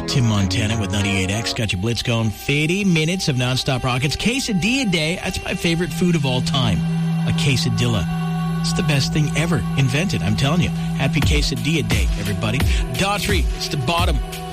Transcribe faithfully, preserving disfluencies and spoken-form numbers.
Tim Montana with ninety-eight X. Got your Blitz going. fifty minutes of nonstop rockets. Quesadilla day. That's my favorite food of all time. A quesadilla. It's the best thing ever invented. I'm telling you. Happy Quesadilla Day, everybody. Daughtry, it's the bottom.